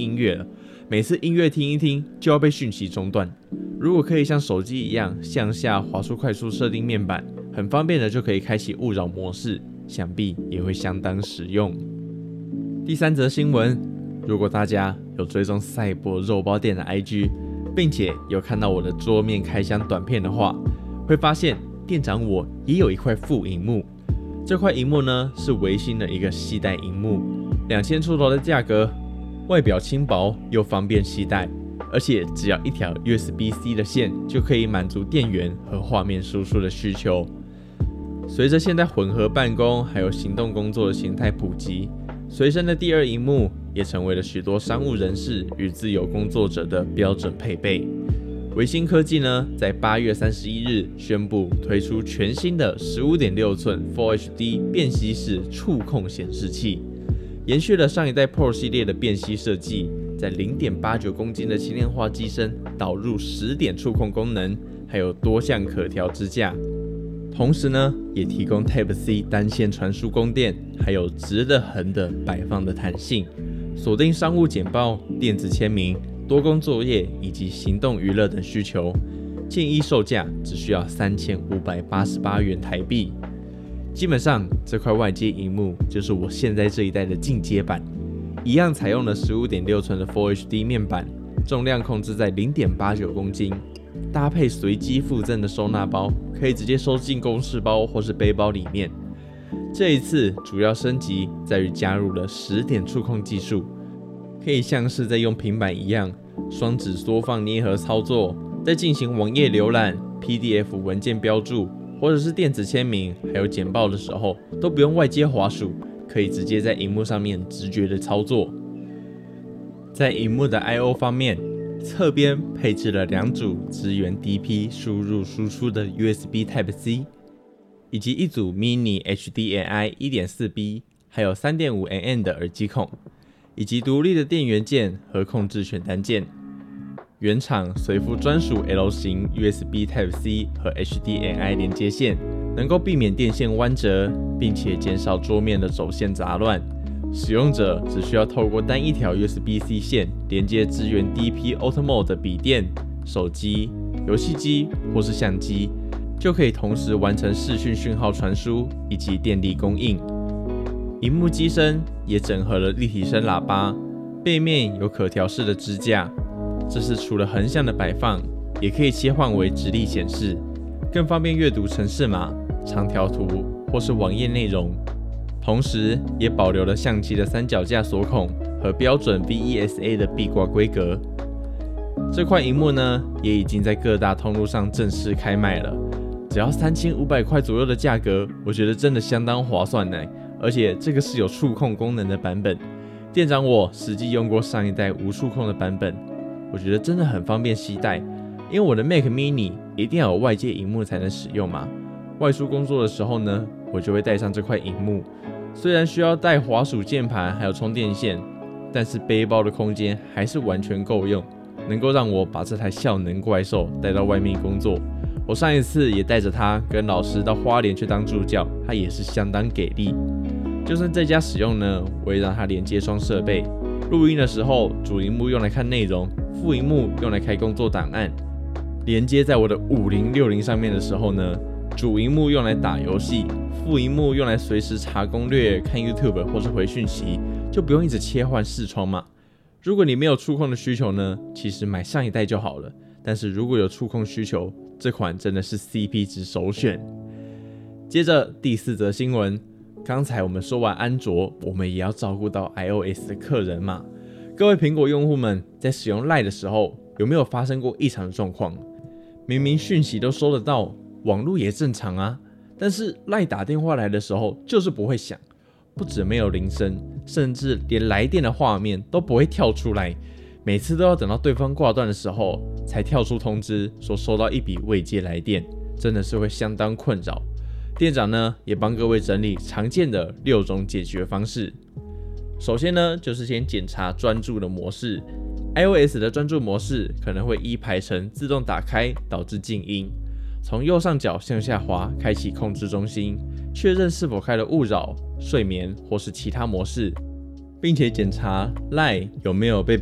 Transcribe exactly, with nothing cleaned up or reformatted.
音乐了，每次音乐听一听就要被讯息中断。如果可以像手机一样向下滑出快速设定面板，很方便的就可以开启勿扰模式，想必也会相当实用。第三则新闻，如果大家有追踪赛博肉包店的 I G， 并且有看到我的桌面开箱短片的话，会发现店长我也有一块副萤幕。这块萤幕呢是微星的一个携带萤幕，两千出头的价格，外表轻薄又方便携带，而且只要一条 U S B C 的线就可以满足电源和画面输出的需求。随着现在混合办公还有行动工作的形态普及，随身的第二萤幕也成为了许多商务人士与自由工作者的标准配备。微星科技呢，在八月三十一日宣布推出全新的 十五点六寸 Full H D 便携式触控显示器，延续了上一代 Pro 系列的便携设计，在 零点八九公斤的轻量化机身导入十点触控功能，还有多项可调支架。同时呢，也提供 Type C 单线传输供电，还有直的横的摆放的弹性，锁定商务简报、电子签名、多工作业以及行动娱乐等需求。建议售价只需要三千五百八十八元台币。基本上这块外接萤幕就是我现在这一代的进阶版，一样采用了 十五点六寸的 Full H D 面板，重量控制在 零点八九公斤，搭配随机附赠的收纳包，可以直接收进公事包或是背包里面。这一次主要升级在于加入了十点触控技术，可以像是在用平板一样，双指缩放捏合操作，在进行网页浏览、P D F 文件标注，或者是电子签名，还有简报的时候，都不用外接滑鼠，可以直接在萤幕上面直觉的操作。在萤幕的 I O 方面，侧边配置了两组支援 D P 输入输出的 U S B Type C， 以及一组 Mini H D M I 一点四 B， 还有 三点五 M M 的耳机孔，以及独立的电源键和控制选单键。原厂随附专属 L 型 U S B Type C 和 H D M I 连接线，能够避免电线弯折，并且减少桌面的走线杂乱。使用者只需要透过单一条 U S B C 线连接支援 D P Auto Mode 的笔电、手机、游戏机或是相机，就可以同时完成视讯讯号传输以及电力供应。萤幕机身也整合了立体声喇叭，背面有可调式的支架，这是除了横向的摆放，也可以切换为直立显示，更方便阅读程式码、长条图或是网页内容。同时也保留了相机的三脚架锁孔和标准 V E S A 的壁挂规格。这块萤幕呢，也已经在各大通路上正式开卖了，只要三千五百块左右的价格，我觉得真的相当划算呢。而且这个是有触控功能的版本，店长我实际用过上一代无触控的版本，我觉得真的很方便携带。因为我的 Mac Mini 一定要有外接萤幕才能使用嘛，外出工作的时候呢，我就会带上这块萤幕。虽然需要带滑鼠键盘还有充电线，但是背包的空间还是完全够用，能够让我把这台效能怪兽带到外面工作。我上一次也带着它跟老师到花莲去当助教，它也是相当给力。就算在家使用呢，我也让它连接双设备，录音的时候主萤幕用来看内容，副萤幕用来开工作档案。连接在我的五零六零上面的时候呢，主萤幕用来打游戏，副萤幕用来随时查攻略、看 YouTube 或是回讯息，就不用一直切换视窗嘛。如果你没有触控的需求呢，其实买上一代就好了。但是如果有触控需求，这款真的是 C P 值首选。接着第四则新闻，刚才我们说完安卓，我们也要照顾到 iOS 的客人嘛。各位苹果用户们在使用 LINE 的时候，有没有发生过异常的状况？明明讯息都收得到，网络也正常啊，但是 LINE 打电话来的时候就是不会响，不止没有铃声，甚至连来电的画面都不会跳出来，每次都要等到对方挂断的时候才跳出通知说收到一笔未接来电，真的是会相当困扰。店长呢也帮各位整理常见的六种解决方式。首先呢，就是先检查专注的模式。iOS 的专注模式可能会依排程自动打开，导致静音。从右上角向下滑，开启控制中心，确认是否开了勿扰、睡眠或是其他模式，并且检查 LINE 有没有被